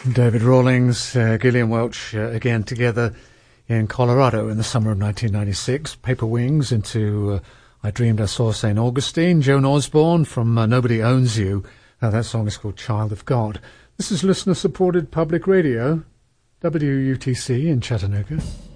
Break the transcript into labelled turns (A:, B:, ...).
A: David Rawlings, Gillian Welch again together in Colorado in the summer of 1996. Paper Wings into I Dreamed I Saw St. Augustine. Joan Osborne from Nobody Owns You. That song is called Child of God. This is listener-supported public radio, WUTC in Chattanooga.